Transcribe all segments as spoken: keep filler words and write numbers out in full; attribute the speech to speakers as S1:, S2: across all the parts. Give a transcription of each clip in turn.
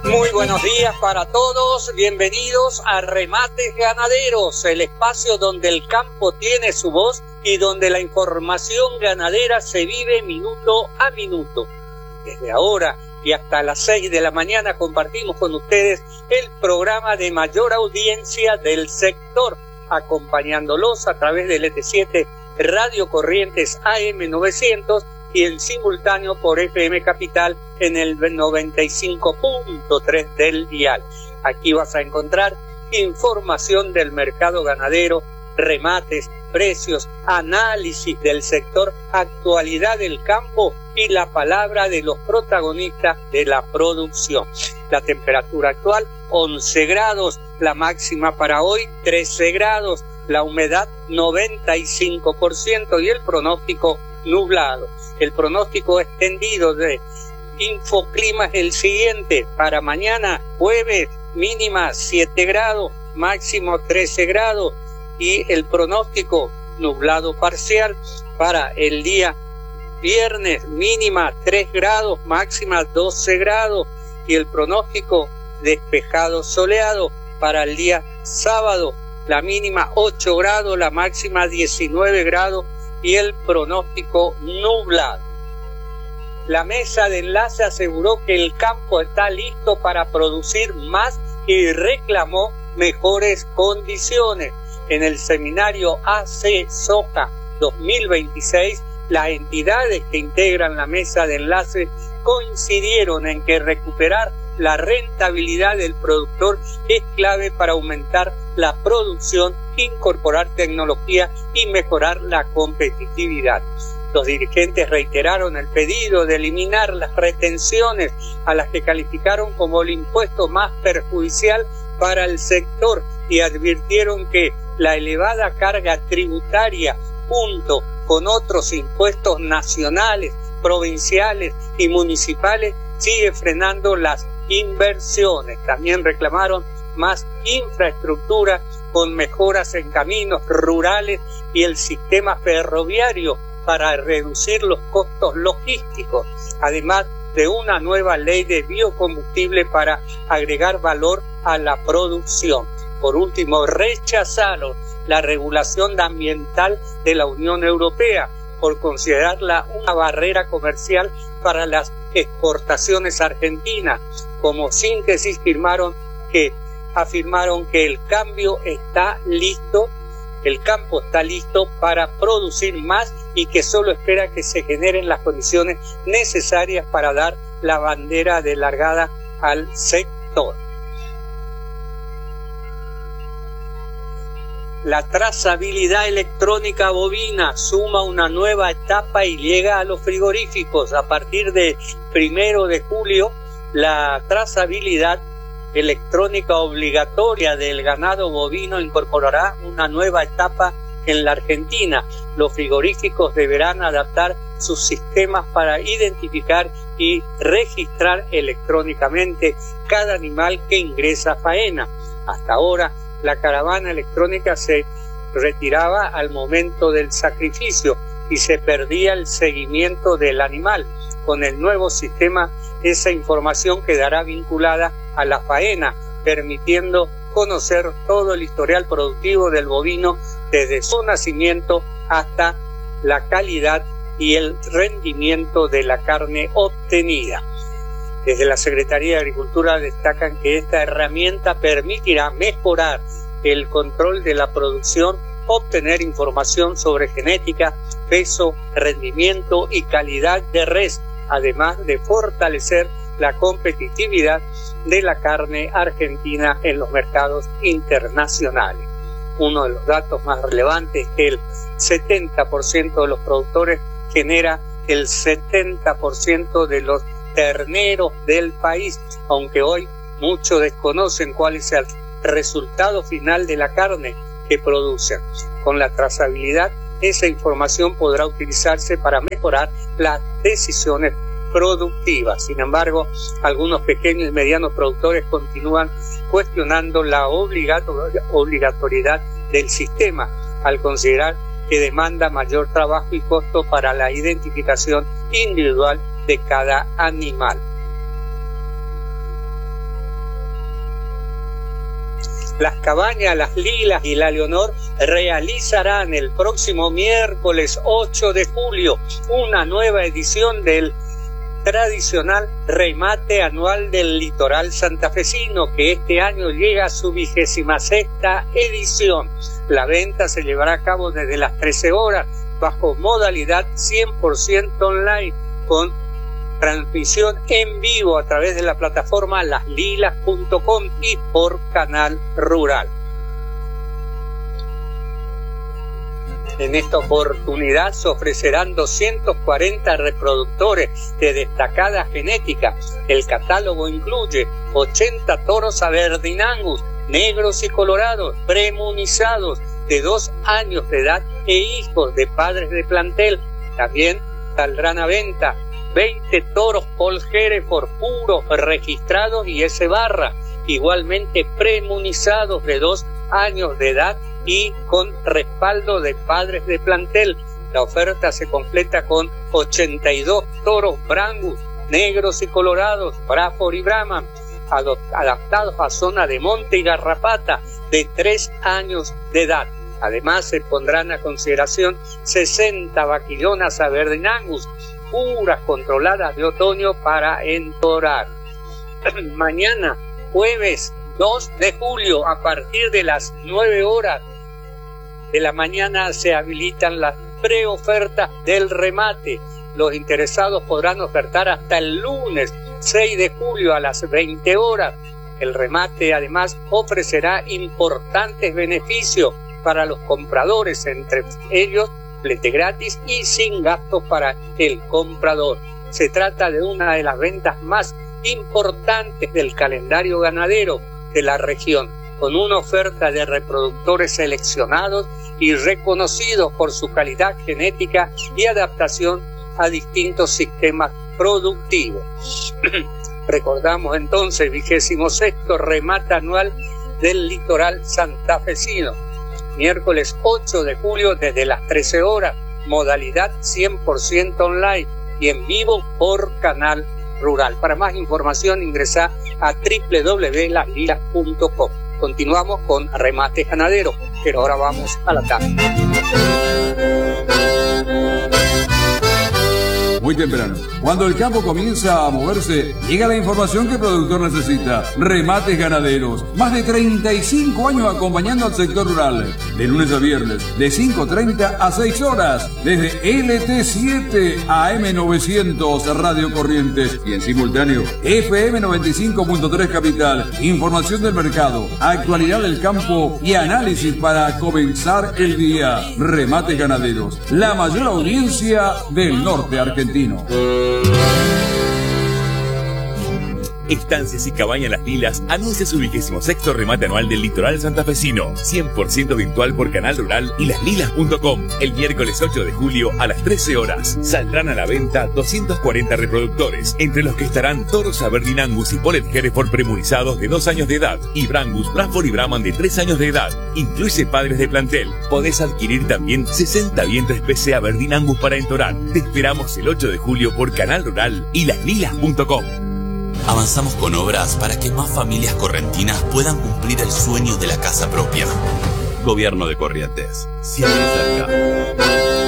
S1: Muy buenos días para todos, bienvenidos a Remates Ganaderos, el espacio donde el campo tiene su voz y donde la información ganadera se vive minuto a minuto. Desde ahora y hasta las seis de la mañana compartimos con ustedes el programa de mayor audiencia del sector, acompañándolos a través del E T siete Radio Corrientes A M novecientos y en simultáneo por F M Capital en el noventa y cinco punto tres del dial. Aquí vas a encontrar información del mercado ganadero, remates, precios, análisis del sector, actualidad del campo y la palabra de los protagonistas de la producción. La temperatura actual, once grados, la máxima para hoy, trece grados, la humedad, noventa y cinco por ciento y el pronóstico nublado. El pronóstico extendido de Infoclima es el siguiente: para mañana jueves mínima siete grados, máximo trece grados y el pronóstico nublado parcial. Para el día viernes mínima tres grados, máxima doce grados y el pronóstico despejado soleado. Para el día sábado la mínima ocho grados, la máxima diecinueve grados y el pronóstico nublado. La mesa de enlace aseguró que el campo está listo para producir más y reclamó mejores condiciones. En el seminario A C Soja dos mil veintiséis, las entidades que integran la mesa de enlace coincidieron en que recuperar la rentabilidad del productor es clave para aumentar la producción, incorporar tecnología y mejorar la competitividad. Los dirigentes reiteraron el pedido de eliminar las retenciones a las que calificaron como el impuesto más perjudicial para el sector y advirtieron que la elevada carga tributaria junto con otros impuestos nacionales, provinciales y municipales sigue frenando las inversiones. También reclamaron más infraestructura con mejoras en caminos rurales y el sistema ferroviario para reducir los costos logísticos, además de una nueva ley de biocombustible para agregar valor a la producción. Por último, rechazaron la regulación ambiental de la Unión Europea por considerarla una barrera comercial para las exportaciones argentinas. Como síntesis firmaron que afirmaron que el cambio está listo, el campo está listo para producir más y que solo espera que se generen las condiciones necesarias para dar la bandera de largada al sector. La trazabilidad electrónica bovina suma una nueva etapa y llega a los frigoríficos. A partir de primero de julio, la trazabilidad electrónica obligatoria del ganado bovino incorporará una nueva etapa en la Argentina. Los frigoríficos deberán adaptar sus sistemas para identificar y registrar electrónicamente cada animal que ingresa a faena. Hasta ahora, la caravana electrónica se retiraba al momento del sacrificio y se perdía el seguimiento del animal. Con el nuevo sistema, esa información quedará vinculada a la faena, permitiendo conocer todo el historial productivo del bovino desde su nacimiento hasta la calidad y el rendimiento de la carne obtenida. Desde la Secretaría de Agricultura destacan que esta herramienta permitirá mejorar el control de la producción, obtener información sobre genética, peso, rendimiento y calidad de res, además de fortalecer la competitividad de la carne argentina en los mercados internacionales. Uno de los datos más relevantes es que el setenta por ciento de los productores genera el setenta por ciento de los terneros del país, aunque hoy muchos desconocen cuál es el resultado final de la carne que producen. Con la trazabilidad, esa información podrá utilizarse para mejorar las decisiones productivas. Sin embargo, algunos pequeños y medianos productores continúan cuestionando la obligatoriedad del sistema, al considerar que demanda mayor trabajo y costo para la identificación individual de cada animal. Las Cabañas Las Lilas y La Leonor realizarán el próximo miércoles ocho de julio una nueva edición del tradicional remate anual del litoral santafesino, que este año llega a su vigésima sexta edición. La venta se llevará a cabo desde las trece horas bajo modalidad cien por ciento online, con transmisión en vivo a través de la plataforma las lilas punto com y por Canal Rural. En esta oportunidad se ofrecerán doscientos cuarenta reproductores de destacada genética. El catálogo incluye ochenta toros Aberdeen Angus, negros y colorados, premunizados de dos años de edad e hijos de padres de plantel. También saldrán a venta veinte toros Paul Hereford puros registrados y S barra, igualmente premunizados de dos años de edad y con respaldo de padres de plantel. La oferta se completa con ochenta y dos toros Brangus, negros y colorados, Braford y Brahman, adaptados a zona de monte y garrapata de tres años de edad. Además se pondrán a consideración sesenta vaquillonas Aberdeen Angus, puras controladas de otoño para entorar. Mañana, jueves dos de julio, a partir de las nueve horas de la mañana se habilitan las preofertas del remate. Los interesados podrán ofertar hasta el lunes seis de julio a las veinte horas. El remate además ofrecerá importantes beneficios para los compradores, entre ellos flete gratis y sin gastos para el comprador. Se trata de una de las ventas más importantes del calendario ganadero de la región, con una oferta de reproductores seleccionados y reconocidos por su calidad genética y adaptación a distintos sistemas productivos. Recordamos entonces, vigésimo sexto remate anual del litoral santafesino, miércoles ocho de julio desde las trece horas, modalidad cien por ciento online y en vivo por Canal Rural. Para más información ingresa a doble u doble u doble u punto las lilas punto com. Continuamos con Remate Ganadero, pero ahora vamos a la tarde.
S2: Muy temprano, cuando el campo comienza a moverse, llega la información que el productor necesita. Remates Ganaderos, más de treinta y cinco años acompañando al sector rural, de lunes a viernes, de cinco treinta a seis horas, desde L T siete A M novecientos Radio Corrientes y en simultáneo F M noventa y cinco punto tres Capital. Información del mercado, actualidad del campo y análisis para comenzar el día. Remates Ganaderos, la mayor audiencia del norte argentino.
S3: Estancias y Cabañas Las Lilas anuncia su vigésimo sexto remate anual del litoral santafesino, cien por ciento virtual por Canal Rural y las lilas punto com. El miércoles ocho de julio a las trece horas saldrán a la venta doscientos cuarenta reproductores, entre los que estarán toros Aberdeen Angus y Paul Hereford premunizados de dos años de edad y Brangus, Braford y Brahman de tres años de edad. Incluye padres de plantel. Podés adquirir también sesenta vientres P C Aberdeen Angus para entorar. Te esperamos el ocho de julio por Canal Rural y las lilas punto com.
S4: Avanzamos con obras para que más familias correntinas puedan cumplir el sueño de la casa propia. Gobierno de Corrientes, siempre cerca.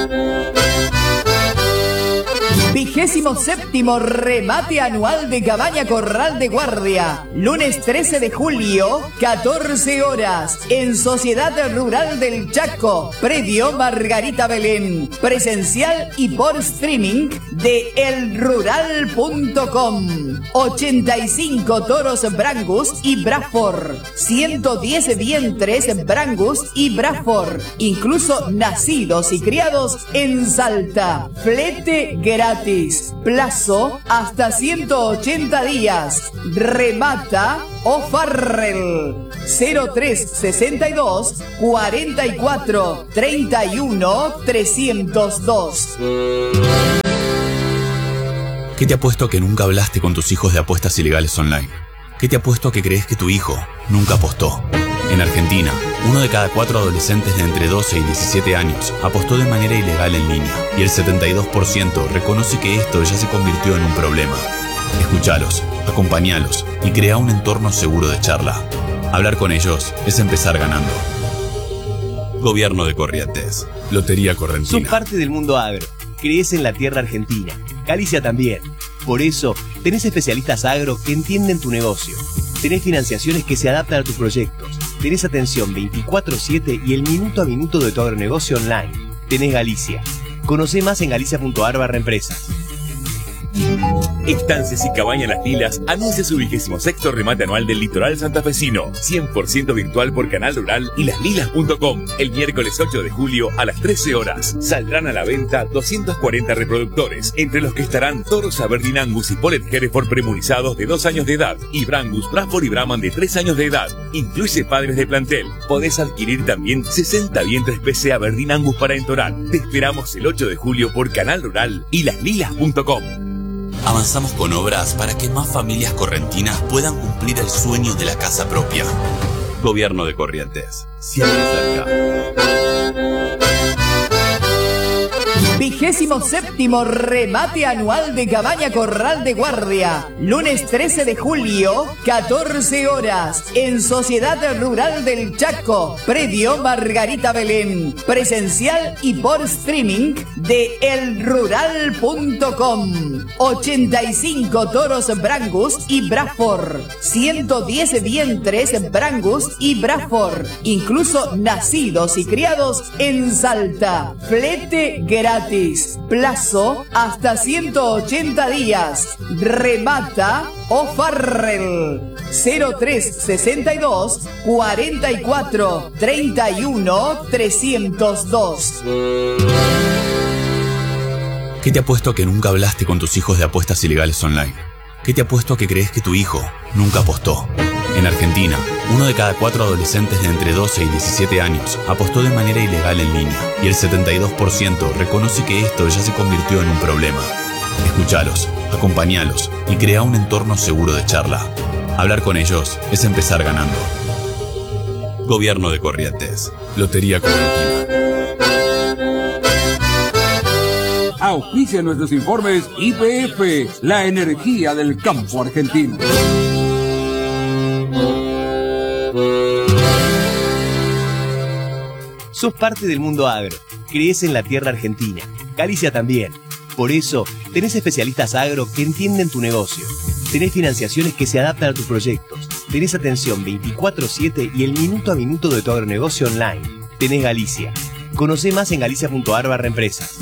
S5: Vigésimo séptimo remate anual de Cabaña Corral de Guardia. Lunes trece de julio, catorce horas, en Sociedad Rural del Chaco, predio Margarita Belén. Presencial y por streaming de el rural punto com. ochenta y cinco toros Brangus y Braford. ciento diez vientres Brangus y Braford, incluso nacidos y criados en Salta. Flete gratis. Plazo hasta ciento ochenta días. Remata O'Farrell. cero tres sesenta y dos cuarenta y cuatro treinta y uno trescientos dos.
S4: ¿Qué te ha puesto a que nunca hablaste con tus hijos de apuestas ilegales online? ¿Qué te ha puesto a que crees que tu hijo nunca apostó? En Argentina, uno de cada cuatro adolescentes de entre doce y diecisiete años apostó de manera ilegal en línea y el setenta y dos por ciento reconoce que esto ya se convirtió en un problema. Escuchalos, acompañalos y crea un entorno seguro de charla. Hablar con ellos es empezar ganando. Gobierno de Corrientes. Lotería Correntina.
S6: Sos parte del mundo agro. Crees en la tierra argentina. Galicia también. Por eso, tenés especialistas agro que entienden tu negocio. Tenés financiaciones que se adaptan a tus proyectos. Tenés atención veinticuatro siete y el minuto a minuto de tu agronegocio online. Tenés Galicia. Conocé más en galicia punto ar barra empresas.
S3: Estancias y Cabañas Las Lilas anuncia su vigésimo sexto remate anual del litoral santafesino, cien por ciento virtual por Canal Rural y las lilas punto com. El miércoles ocho de julio a las trece horas saldrán a la venta doscientos cuarenta reproductores, entre los que estarán toros Aberdeen Angus y Polet Hereford premunizados de dos años de edad y Brangus, Bradford y Brahman de tres años de edad. Incluye padres de plantel. Podés adquirir también sesenta vientres P C Aberdeen Angus para entorar. Te esperamos el ocho de julio por Canal Rural y las lilas punto com.
S4: Avanzamos con obras para que más familias correntinas puedan cumplir el sueño de la casa propia. Gobierno de Corrientes. Siempre cerca.
S5: Vigésimo séptimo remate anual de Cabaña Corral de Guardia. Lunes trece de julio, catorce horas. En Sociedad Rural del Chaco. Predio Margarita Belén. Presencial y por streaming de el rural punto com. ochenta y cinco toros Brangus y Bradford. ciento diez vientres Brangus y Bradford. Incluso nacidos y criados en Salta. Flete gratis. Plazo hasta ciento ochenta días. Remata O'Farrell. cero tres sesenta y dos cuarenta y cuatro treinta y uno trescientos dos.
S4: ¿Qué te apuesto a que nunca hablaste con tus hijos de apuestas ilegales online? ¿Qué te apuesto a que crees que tu hijo nunca apostó? En Argentina, uno de cada cuatro adolescentes de entre doce y diecisiete años apostó de manera ilegal en línea y el setenta y dos por ciento reconoce que esto ya se convirtió en un problema. Escuchalos, acompañalos y crea un entorno seguro de charla. Hablar con ellos es empezar ganando. Gobierno de Corrientes. Lotería Correntina.
S2: Auspicia nuestros informes Y P F, la energía del campo argentino.
S6: Sos parte del mundo agro. Crees en la tierra argentina. Galicia también. Por eso, tenés especialistas agro que entienden tu negocio. Tenés financiaciones que se adaptan a tus proyectos. Tenés atención veinticuatro siete y el minuto a minuto de tu agronegocio online. Tenés Galicia. Conocé más en galicia punto ar barra empresas.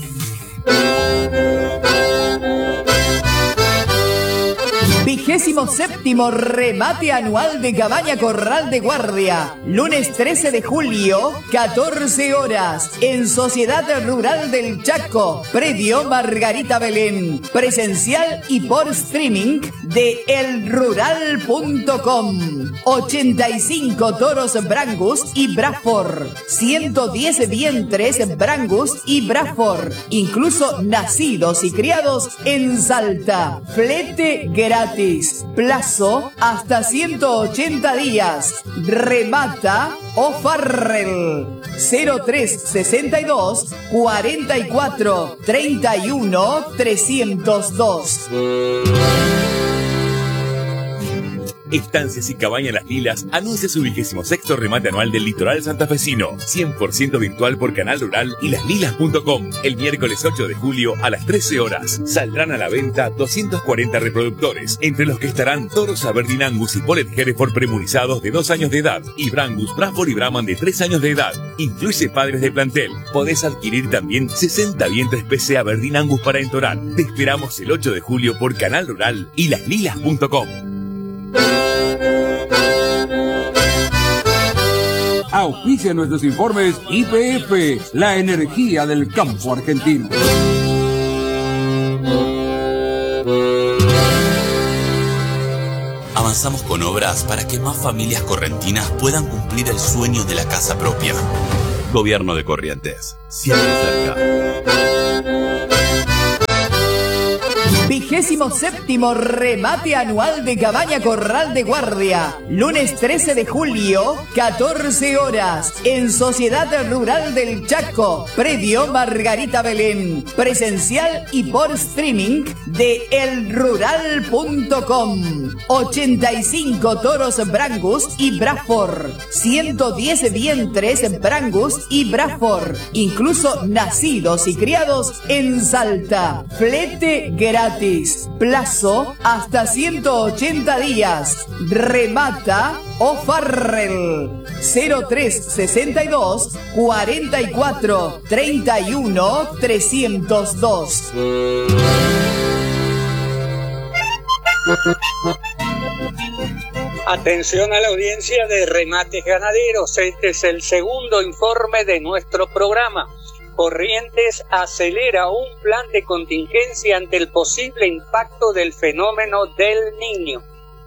S5: Vigésimo séptimo remate anual de Cabaña Corral de Guardia. Lunes trece de julio, catorce horas. En Sociedad Rural del Chaco. Predio Margarita Belén. Presencial y por streaming de el rural punto com. ochenta y cinco toros Brangus y Bradford. ciento diez vientres Brangus y Bradford. Incluso nacidos y criados en Salta. Flete gratis. Plazo hasta ciento ochenta días. Remata O'Farrell. cero tres sesenta y dos cuarenta y cuatro treinta y uno trescientos dos.
S3: Estancias y Cabañas Las Lilas anuncia su vigésimo sexto remate anual del litoral santafesino, cien por ciento virtual por Canal Rural y las lilas punto com. El miércoles ocho de julio a las trece horas saldrán a la venta doscientos cuarenta reproductores, entre los que estarán toros Aberdeen Angus y Polet Hereford premunizados de dos años de edad y Brangus, Bradford y Brahman de tres años de edad. Incluye padres de plantel. Podés adquirir también sesenta vientres P C Aberdeen Angus para entorar. Te esperamos el ocho de julio por Canal Rural y las lilas punto com.
S2: Auspicia nuestros informes Y P F, la energía del campo argentino.
S4: Avanzamos con obras para que más familias correntinas puedan cumplir el sueño de la casa propia. Gobierno de Corrientes. Siempre cerca.
S5: Vigésimo séptimo remate anual de Cabaña Corral de Guardia. Lunes trece de julio, catorce horas. En Sociedad Rural del Chaco, predio Margarita Belén. Presencial y por streaming de el rural punto com. ochenta y cinco toros Brangus y Bradford. ciento diez vientres Brangus y Bradford. Incluso nacidos y criados en Salta. Flete gratis. Plazo hasta ciento ochenta días. Remata O'Farrell. cero tres sesenta y dos cuarenta y cuatro treinta y uno trescientos dos.
S1: Atención a la audiencia de Remates Ganaderos. Este es el segundo informe de nuestro programa. Corrientes acelera un plan de contingencia ante el posible impacto del fenómeno del Niño.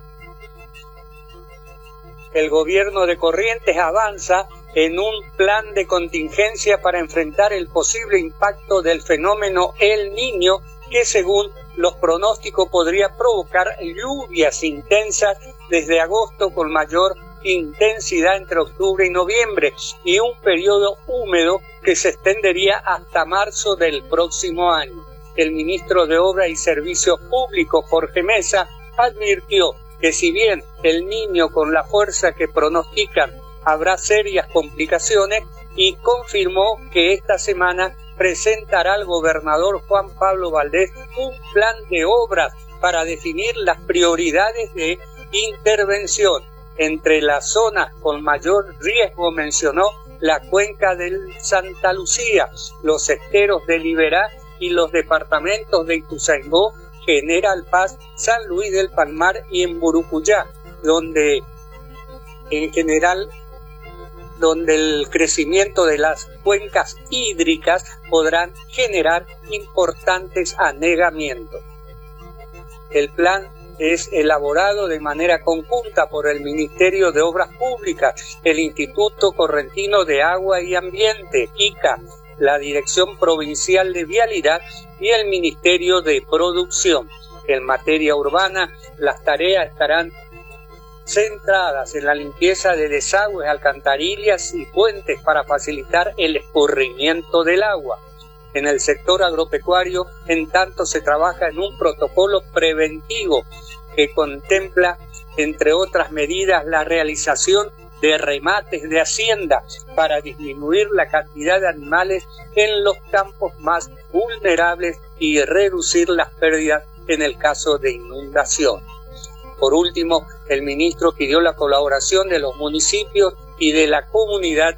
S1: El gobierno de Corrientes avanza en un plan de contingencia para enfrentar el posible impacto del fenómeno El Niño, que según los pronósticos podría provocar lluvias intensas desde agosto con mayor intensidad entre octubre y noviembre y un periodo húmedo que se extendería hasta marzo del próximo año. El ministro de Obras y Servicios Públicos, Jorge Mesa, advirtió que si bien el Niño con la fuerza que pronostican habrá serias complicaciones, y confirmó que esta semana presentará al gobernador Juan Pablo Valdés un plan de obras para definir las prioridades de intervención. Entre las zonas con mayor riesgo mencionó la cuenca del Santa Lucía, los esteros de Liberá y los departamentos de Ituzaingó, General Paz, San Luis del Palmar y en Burucuyá, donde en general donde el crecimiento de las cuencas hídricas podrán generar importantes anegamientos. El plan es elaborado de manera conjunta por el Ministerio de Obras Públicas, el Instituto Correntino de Agua y Ambiente, I C A, la Dirección Provincial de Vialidad y el Ministerio de Producción. En materia urbana, las tareas estarán centradas en la limpieza de desagües, alcantarillas y puentes para facilitar el escurrimiento del agua. En el sector agropecuario, en tanto, se trabaja en un protocolo preventivo que contempla, entre otras medidas, la realización de remates de hacienda para disminuir la cantidad de animales en los campos más vulnerables y reducir las pérdidas en el caso de inundación. Por último, el ministro pidió la colaboración de los municipios y de la comunidad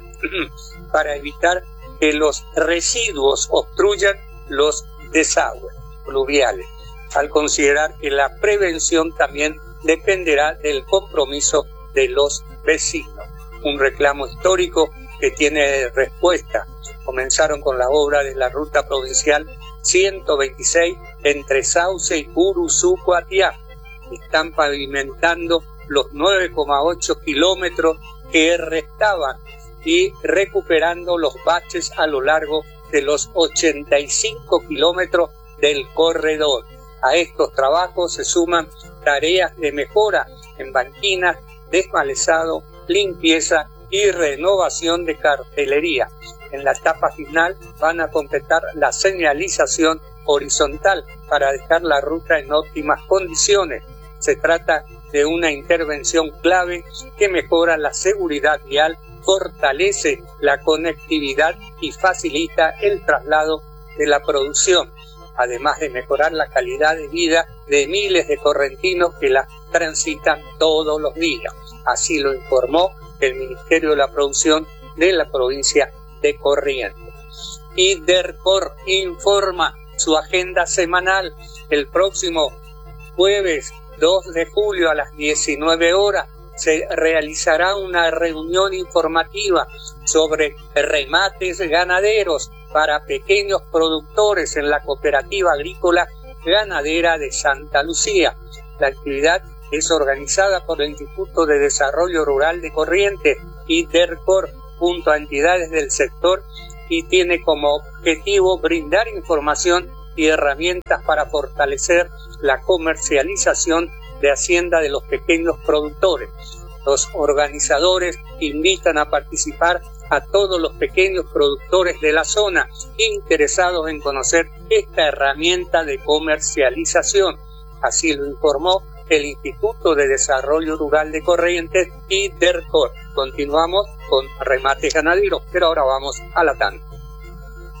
S1: para evitar que los residuos obstruyan los desagües fluviales, al considerar que la prevención también dependerá del compromiso de los vecinos. Un reclamo histórico que tiene respuesta. Comenzaron con la obra de la ruta provincial ciento veintiséis entre Sauce y Curuzú-Coatiá. Están pavimentando los nueve coma ocho kilómetros que restaban y recuperando los baches a lo largo de los ochenta y cinco kilómetros del corredor. A estos trabajos se suman tareas de mejora en banquinas, desmalezado, limpieza y renovación de cartelería. En la etapa final van a completar la señalización horizontal para dejar la ruta en óptimas condiciones. Se trata de una intervención clave que mejora la seguridad vial, fortalece la conectividad y facilita el traslado de la producción, además de mejorar la calidad de vida de miles de correntinos que la transitan todos los días. Así lo informó el Ministerio de la Producción de la provincia de Corrientes. Y DERCOR informa su agenda semanal. El próximo jueves dos de julio a las diecinueve horas se realizará una reunión informativa sobre remates ganaderos para pequeños productores en la Cooperativa Agrícola Ganadera de Santa Lucía. La actividad es organizada por el Instituto de Desarrollo Rural de Corrientes y DERCOR junto a entidades del sector y tiene como objetivo brindar información y herramientas para fortalecer la comercialización de hacienda de los pequeños productores. Los organizadores invitan a participar a todos los pequeños productores de la zona interesados en conocer esta herramienta de comercialización. Así lo informó el Instituto de Desarrollo Rural de Corrientes y DERCOR. Continuamos con Remates Ganaderos, pero ahora vamos a la tanda.